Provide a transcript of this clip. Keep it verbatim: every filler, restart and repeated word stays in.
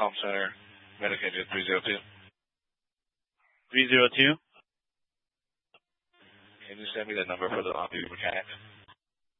Home Center, Medicaid three zero two. three zero two? Can you send me the number for the on-duty mechanic?